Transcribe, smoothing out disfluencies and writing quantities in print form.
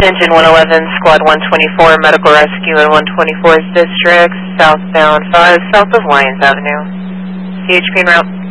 Engine 111, Squad 124, Medical Rescue in 124's District, southbound 5, south of Lyons Avenue. CHP en route.